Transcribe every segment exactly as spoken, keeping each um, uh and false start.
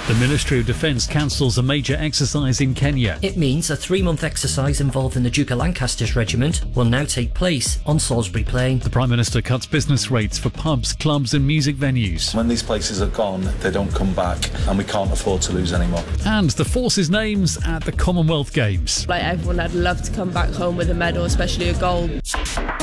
The Ministry of Defence cancels a major exercise in Kenya. It means a three-month exercise involving the Duke of Lancaster's regiment will now take place on Salisbury Plain. The Prime Minister cuts business rates for pubs, clubs and music venues. When these places are gone, they don't come back, and we can't afford to lose any more. And the forces' names at the Commonwealth Games. Like everyone, I'd love to come back home with a medal, especially a gold. This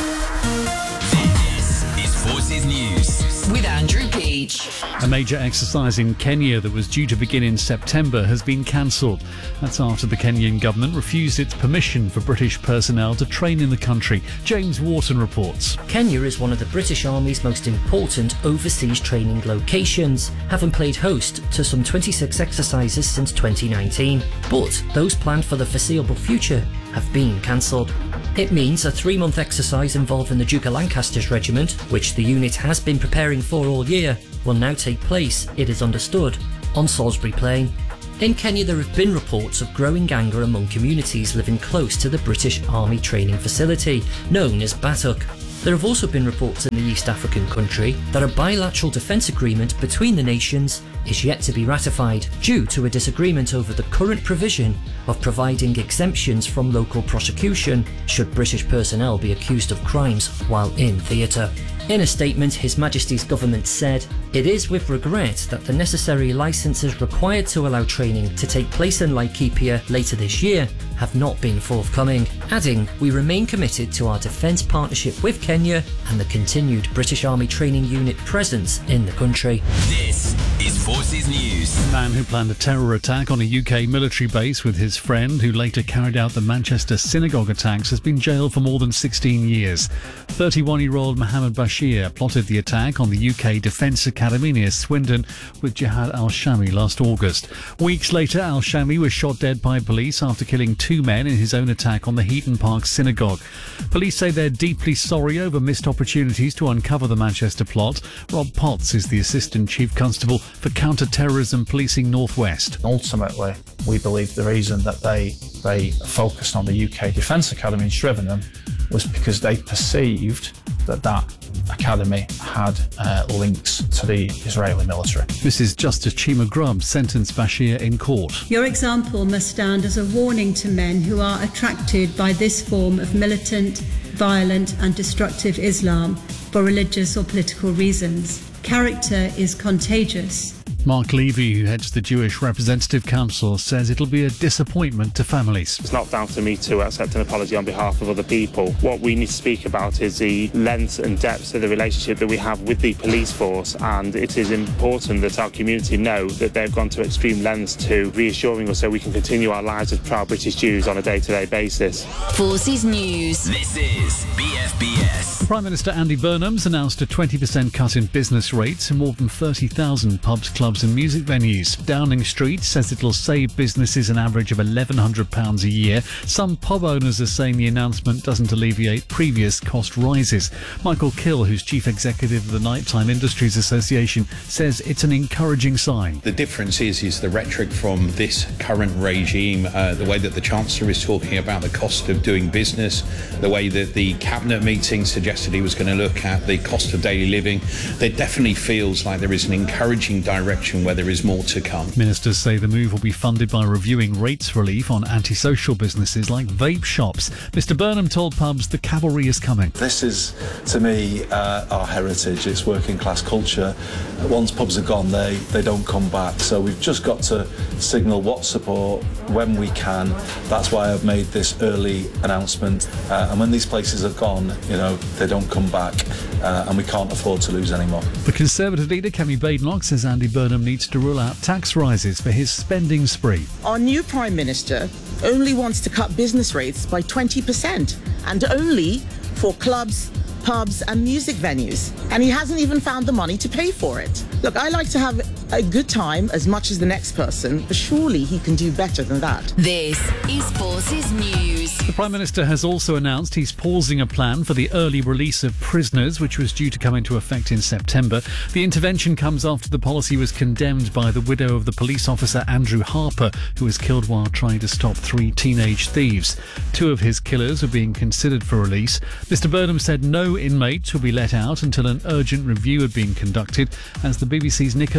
is Forces News with Andrew Peach. A major exercise in Kenya that was due to begin in September has been cancelled. That's after the Kenyan government refused its permission for British personnel to train in the country. James Wharton reports. Kenya is one of the British Army's most important overseas training locations, having played host to some twenty-six exercises since twenty nineteen. But those planned for the foreseeable future have been cancelled. It means a three-month exercise involving the Duke of Lancaster's regiment, which the unit has been preparing for all year, will now take place, it is understood, on Salisbury Plain. In Kenya, there have been reports of growing anger among communities living close to the British Army training facility, known as Batuk. There have also been reports in the East African country that a bilateral defence agreement between the nations is yet to be ratified due to a disagreement over the current provision of providing exemptions from local prosecution should British personnel be accused of crimes while in theatre. In a statement, His Majesty's government said, "It is with regret that the necessary licences required to allow training to take place in Laikipia later this year have not been forthcoming," adding, "We remain committed to our defence partnership with Kenya and the continued British Army Training Unit presence in the country." This is Forces News. The man who planned a terror attack on a U K military base with his friend, who later carried out the Manchester synagogue attacks, has been jailed for more than sixteen years. thirty-one-year-old Mohammed Bashir plotted the attack on the U K Defence Academy near Swindon with Jihad al-Shami last August. Weeks later, al-Shami was shot dead by police after killing two men in his own attack on the Heaton Park synagogue. Police say they're deeply sorry over missed opportunities to uncover the Manchester plot. Rob Potts is the Assistant Chief Constable for Counter-Terrorism Policing North West. Ultimately, we believe the reason that they they focused on the U K Defence Academy in Shrivenham was because they perceived that that academy had uh, links to the Israeli military. Missus Justice Chima Grubb sentenced Bashir in court. Your example must stand as a warning to men who are attracted by this form of militant, violent and destructive Islam for religious or political reasons. Character is contagious. Mark Levy, who heads the Jewish Representative Council, says it'll be a disappointment to families. It's not down to me to accept an apology on behalf of other people. What we need to speak about is the length and depth of the relationship that we have with the police force, and it is important that our community know that they've gone to extreme lengths to reassuring us so we can continue our lives as proud British Jews on a day-to-day basis. Forces News. This is B F B S. Prime Minister Andy Burnham's announced a twenty percent cut in business rates in more than thirty thousand pubs, clubs and music venues. Downing Street says it'll save businesses an average of eleven hundred pounds a year. Some pub owners are saying the announcement doesn't alleviate previous cost rises. Michael Kill, who's Chief Executive of the Nighttime Industries Association, says it's an encouraging sign. The difference is, is the rhetoric from this current regime, uh, the way that the Chancellor is talking about the cost of doing business, the way that the Cabinet meeting suggested he was going to look at the cost of daily living. There definitely feels like there is an encouraging direction where there is more to come. Ministers say the move will be funded by reviewing rates relief on antisocial businesses like vape shops. Mister Burnham told pubs the cavalry is coming. This is, to me, uh, our heritage. It's working class culture. Once pubs are gone, they, they don't come back. So we've just got to signal what support when we can. That's why I've made this early announcement. Uh, and when these places are gone, you know, they don't come back, uh, and we can't afford to lose any more. The Conservative leader, Kemi Badenoch, says Andy Burnham needs to rule out tax rises for his spending spree. Our new Prime Minister only wants to cut business rates by twenty percent, and only for clubs, pubs and music venues. And he hasn't even found the money to pay for it. Look, I like to have a good time as much as the next person, but surely he can do better than that. This is Forces News. The Prime Minister has also announced he's pausing a plan for the early release of prisoners, which was due to come into effect in September. The intervention comes after the policy was condemned by the widow of the police officer Andrew Harper, who was killed while trying to stop three teenage thieves. Two of his killers are being considered for release. Mister Burnham said no inmates will be let out until an urgent review had been conducted, as the B B C's Nick Eardley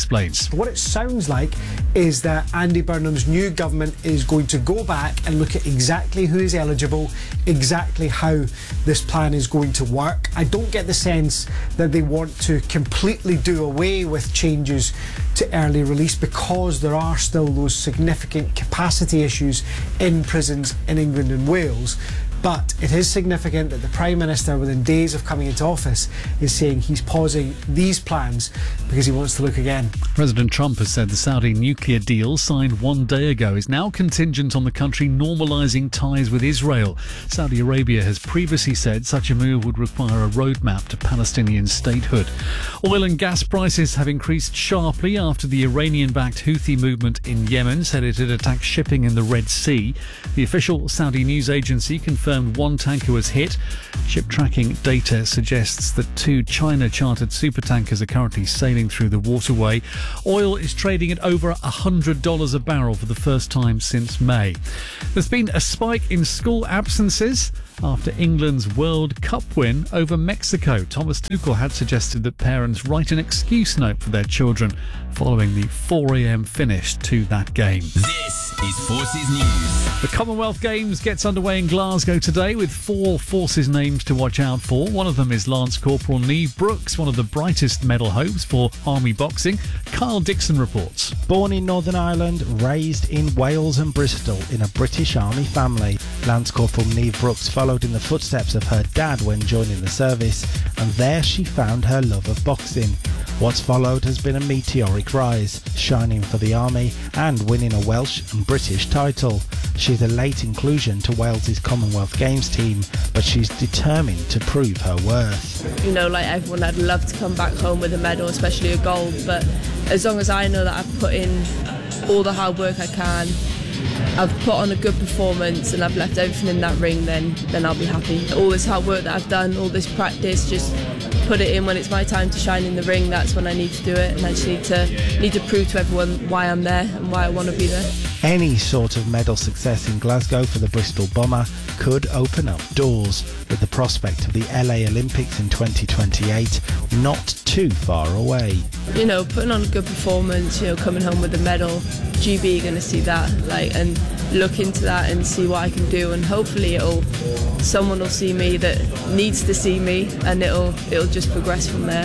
explains. What it sounds like is that Andy Burnham's new government is going to go back and look at exactly who is eligible, exactly how this plan is going to work. I don't get the sense that they want to completely do away with changes to early release, because there are still those significant capacity issues in prisons in England and Wales. But it is significant that the Prime Minister, within days of coming into office, is saying he's pausing these plans because he wants to look again. President Trump has said the Saudi nuclear deal signed one day ago is now contingent on the country normalising ties with Israel. Saudi Arabia has previously said such a move would require a roadmap to Palestinian statehood. Oil and gas prices have increased sharply after the Iranian-backed Houthi movement in Yemen said it had attacked shipping in the Red Sea. The official Saudi news agency confirmed one tanker was hit. Ship tracking data suggests that two China-chartered supertankers are currently sailing through the waterway. Oil is trading at over one hundred dollars a barrel for the first time since May. There's been a spike in school absences after England's World Cup win over Mexico. Thomas Tuchel had suggested that parents write an excuse note for their children following the four a.m. finish to that game. This is Forces News. The Commonwealth Games gets underway in Glasgow today with four Forces names to watch out for. One of them is Lance Corporal Niamh Brooks, one of the brightest medal hopes for Army boxing. Kyle Dixon reports. Born in Northern Ireland, raised in Wales and Bristol in a British Army family, Lance Corporal Niamh Brooks followed in the footsteps of her dad when joining the service, and there she found her love of boxing. What's followed has been a meteoric rise, shining for the Army and winning a Welsh and British title. She's a late inclusion to Wales's Commonwealth Games team, but she's determined to prove her worth. You know, like everyone, I'd love to come back home with a medal, especially a gold, but as long as I know that I've put in all the hard work I can, I've put on a good performance and I've left everything in that ring, then then I'll be happy. All this hard work that I've done, all this practice, just put it in when it's my time to shine in the ring. That's when I need to do it, and I just need to need to prove to everyone why I'm there and why I want to be there. Any sort of medal success in Glasgow for the Bristol Bomber could open up doors, with the prospect of the L A Olympics in twenty twenty-eight not too far away. You know, putting on a good performance, you know, coming home with a medal, G B are going to see that, like, and look into that and see what I can do, and hopefully it'll someone will see me that needs to see me, and it'll it'll just progress from there.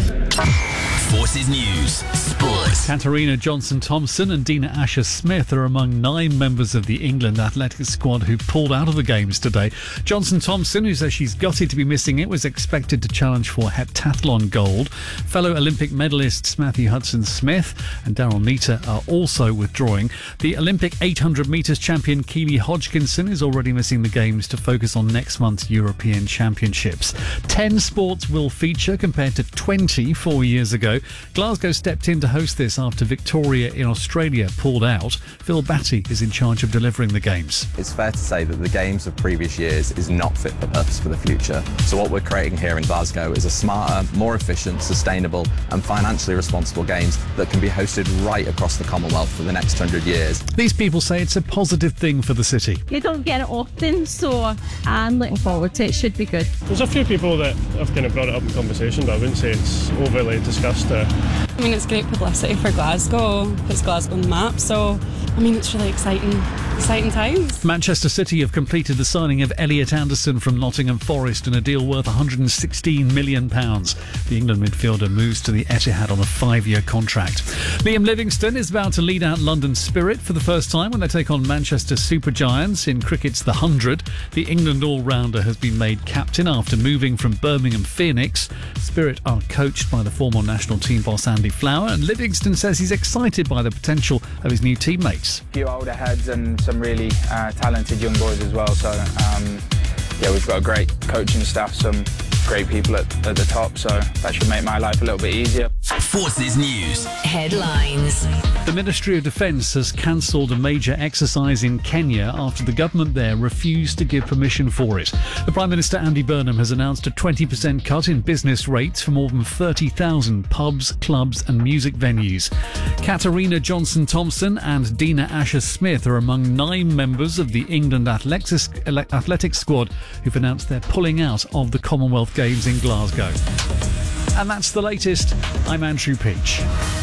Forces News Sports. Katarina Johnson-Thompson and Dina Asher-Smith are among nine members of the England athletics squad who pulled out of the games today. Johnson-Thompson, who says she's gutted to be missing it, was expected to challenge for heptathlon gold. Fellow Olympic medalists Matthew Hudson-Smith and Daryl Neita are also withdrawing. The Olympic eight hundred metres champion Keely Hodgkinson is already missing the games to focus on next month's European Championships. Ten sports will feature compared to twenty four years ago. Glasgow stepped in to host this after Victoria in Australia pulled out. Phil Batty is in charge of delivering the games. It's fair to say that the games of previous years is not fit for purpose for the future. So what we're creating here in Glasgow is a smarter, more efficient, sustainable and financially responsible games that can be hosted right across the Commonwealth for the next hundred years. These people say it's a positive thing for the city. You don't get it often, so I'm looking forward to it. It should be good. There's a few people that have kind of brought it up in conversation, but I wouldn't say it's overly discussed. Uh, I mean, it's great publicity for Glasgow, puts Glasgow on the map, so I mean, it's really exciting, exciting times. Manchester City have completed the signing of Elliot Anderson from Nottingham Forest in a deal worth one hundred sixteen million pounds. The England midfielder moves to the Etihad on a five-year contract. Liam Livingstone is about to lead out London Spirit for the first time when they take on Manchester Supergiants in cricket's The Hundred. The England all-rounder has been made captain after moving from Birmingham Phoenix. Spirit are coached by the former national team boss Andy Flower, and Livingstone says he's excited by the potential of his new teammates. A few older heads and some really uh, talented young boys as well, so um, yeah, we've got a great coaching staff, some great people at, at the top, so that should make my life a little bit easier. Forces News Headlines. The Ministry of Defence has cancelled a major exercise in Kenya after the government there refused to give permission for it. The Prime Minister Andy Burnham has announced a twenty percent cut in business rates for more than thirty thousand pubs, clubs and music venues. Katarina Johnson-Thompson and Dina Asher-Smith are among nine members of the England athletics, athletics squad who've announced they're pulling out of the Commonwealth Games in Glasgow. And that's the latest. I'm Andrew Peach.